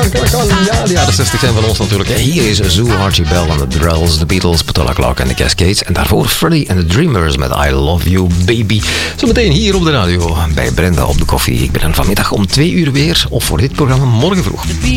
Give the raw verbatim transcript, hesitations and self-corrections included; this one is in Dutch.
kan, kan, kan. Ja, de jaren zestig zijn van ons natuurlijk. Hier is Zoo, Archie Bell en de Drells, de Beatles, Petula Clark en de Cascades. En daarvoor Freddie and the Dreamers met I Love You Baby. Zometeen hier op de radio bij Brenda op de koffie. Ik ben er vanmiddag om twee uur weer. Of voor dit programma morgen vroeg.